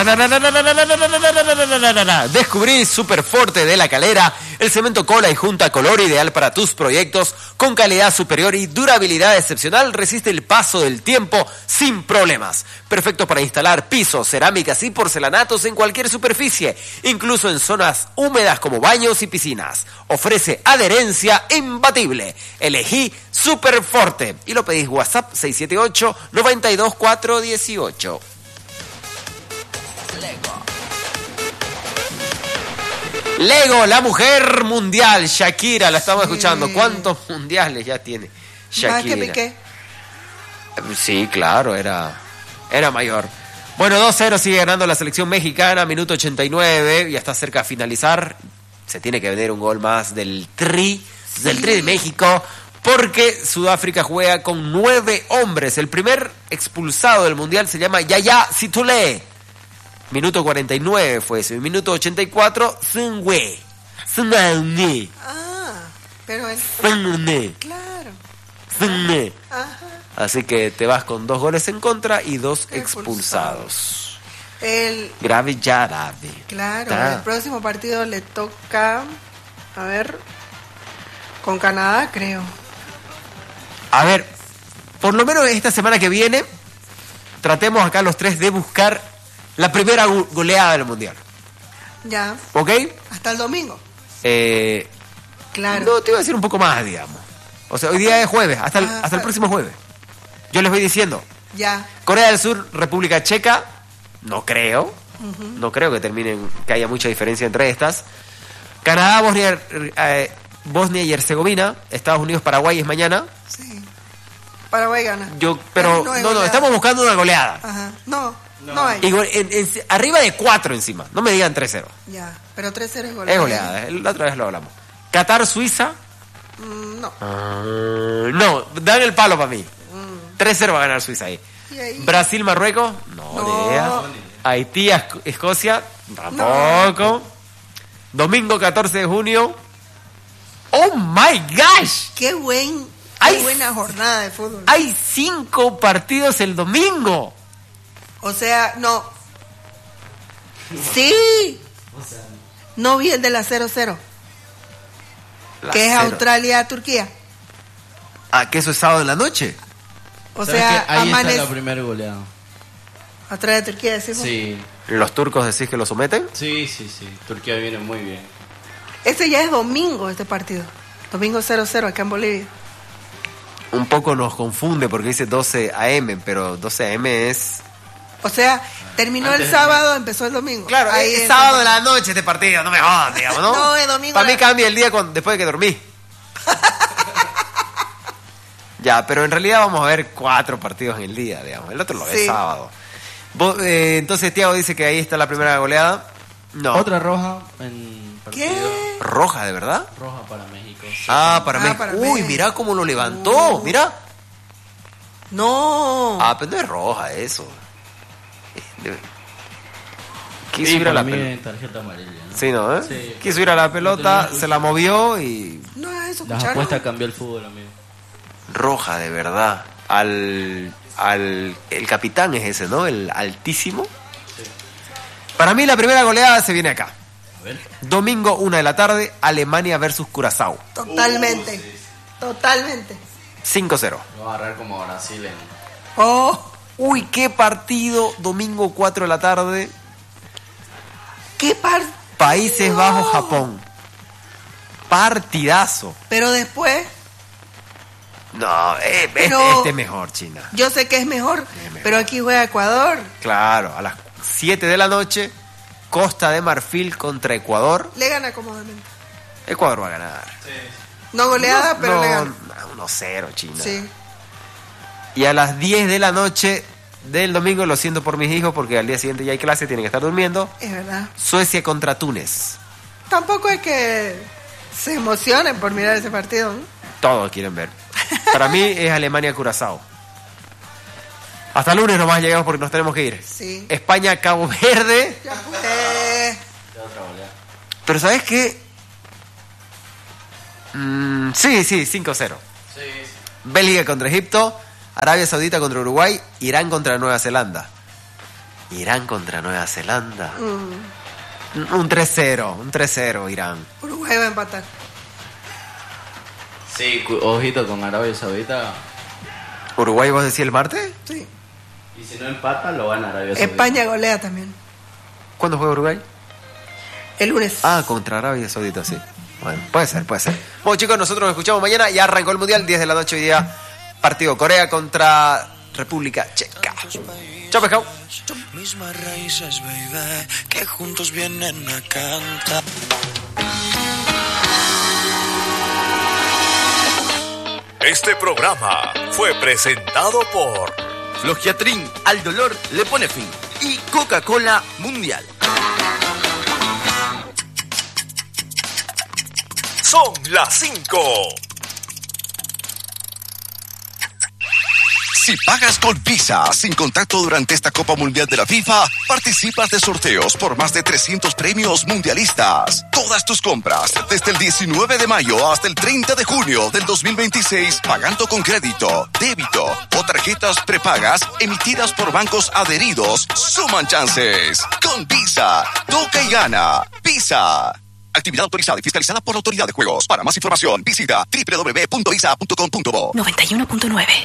Descubrí Superforte de La Calera, el cemento cola y junta color ideal para tus proyectos, con calidad superior y durabilidad excepcional, resiste el paso del tiempo sin problemas. Perfecto para instalar pisos, cerámicas y porcelanatos en cualquier superficie, incluso en zonas húmedas como baños y piscinas. Ofrece adherencia imbatible. Elegí Superforte y lo pedís WhatsApp 678-92418. Lego, la mujer mundial, Shakira, la estamos escuchando. ¿Cuántos mundiales ya tiene Shakira? ¿Más que Piqué? Sí, claro, era mayor. Bueno, 2-0 sigue ganando la selección mexicana, minuto 89, ya está cerca de finalizar. Se tiene que venir un gol más del Tri de México, porque Sudáfrica juega con 9 hombres. El primer expulsado del mundial se llama Yaya Situlé. Minuto 49 fue ese. Minuto 84, Zungwe. Pero es... Claro. Ajá. Así que te vas con 2 goles en contra y 2 expulsados. Grave ya grave. Claro, el próximo partido le toca, a ver, con Canadá, creo. A ver, por lo menos esta semana que viene, tratemos acá los 3 de buscar la primera goleada del mundial. Ya. ¿Ok? Hasta el domingo. Claro. No, te voy a decir un poco más, digamos. O sea, hoy día es jueves, hasta el próximo jueves. Yo les voy diciendo. Ya. Corea del Sur, República Checa, no creo. No creo que haya mucha diferencia entre estas. Canadá, Bosnia y Herzegovina, Estados Unidos, Paraguay es mañana. Sí. Paraguay gana. Pero no, estamos buscando una goleada. Ajá. No hay. Y arriba de 4 encima. No me digan 3-0. Ya, pero 3-0 es goleada. Es goleada, la otra vez lo hablamos. Qatar, Suiza. No. No, dan el palo para mí. 3-0 va a ganar Suiza ahí. Brasil, Marruecos. No. Haití, Escocia. Tampoco. No. Domingo 14 de junio. ¡Oh my gosh! ¡Qué buena jornada de fútbol! Hay 5 partidos el domingo. O sea, no. Sí. No vi el de la 0-0. Que es Australia-Turquía. Que eso es sábado en la noche. O sea, ahí está la primera goleada. Australia-Turquía, decimos. Sí. ¿Los turcos decís que lo someten? Sí. Turquía viene muy bien. Este ya es domingo, este partido. Domingo 0-0 acá en Bolivia. Un poco nos confunde porque dice 12 AM, pero 12 AM es... O sea, terminó el sábado, empezó el domingo. Claro, es sábado en la noche este partido, no me jodas, digamos, ¿no? No, es domingo. Para mí cambia el día después de que dormí. Ya, pero en realidad vamos a ver 4 partidos en el día, digamos. El otro lo ve sábado. Entonces Thiago dice que ahí está la primera goleada. No. Otra roja en partido. ¿Qué? ¿Roja, de verdad? Roja para México. Sí. Para México. Uy, mirá cómo lo levantó, mirá. No. Pero no es roja eso. Quiso Sí, ir a la pelota. Tarjeta amarilla, ¿no? Sí, ¿no? Sí. Quiso ir a la pelota, se la movió y... No, eso las apuestas cambió el fútbol, amigo. Roja, de verdad. El capitán es ese, ¿no? El altísimo. Sí. Para mí la primera goleada se viene acá. A ver. Domingo 1 de la tarde, Alemania versus Curazao. Totalmente. Sí. Totalmente. 5-0. Lo va a agarrar como Brasil en... Uy, qué partido. Domingo 4 de la tarde. ¿Qué partido? Países Bajos, Japón. Partidazo. Pero después... No, este es mejor, China. Yo sé que es mejor, pero aquí juega Ecuador. Claro, a las 7 de la noche, Costa de Marfil contra Ecuador. Le gana cómodamente. Ecuador va a ganar. Sí. No goleada, pero le gana. 1-0, China. Sí. Y a las 10 de la noche del domingo, lo siento por mis hijos, porque al día siguiente ya hay clase, tienen que estar durmiendo. Es verdad. Suecia contra Túnez. Tampoco es que se emocionen por mirar ese partido, ¿no? Todos quieren ver. Para mí es Alemania-Curazao. Hasta lunes nomás llegamos porque nos tenemos que ir. Sí. España-Cabo Verde. Ya fue. Pero ¿sabes qué? Sí, 5-0. Sí. Bélgica contra Egipto, Arabia Saudita contra Uruguay, Irán contra Nueva Zelanda. Irán contra Nueva Zelanda. Un 3-0 Irán. Uruguay va a empatar. Sí, ojito con Arabia Saudita. ¿Uruguay vos decís el martes? Sí. Y si no empata, lo gana Arabia Saudita. España golea también. ¿Cuándo juega Uruguay? El lunes. Contra Arabia Saudita, sí. Bueno, puede ser. Bueno, chicos, nosotros nos escuchamos mañana. Ya arrancó el Mundial, 10 de la noche hoy día. Partido Corea contra República Checa. Chao, pescado. Mismas raíces, baby, que juntos vienen a cantar. Este programa fue presentado por Flogiatrin, al dolor le pone fin. Y Coca-Cola Mundial. Son las 5. Si pagas con Visa sin contacto durante esta Copa Mundial de la FIFA, participas de sorteos por más de 300 premios mundialistas. Todas tus compras desde el 19 de mayo hasta el 30 de junio del 2026, pagando con crédito, débito o tarjetas prepagas emitidas por bancos adheridos, suman chances. Con Visa, toca y gana. Visa. Actividad autorizada y fiscalizada por la Autoridad de Juegos. Para más información, visita www.visa.com.bo. 91.9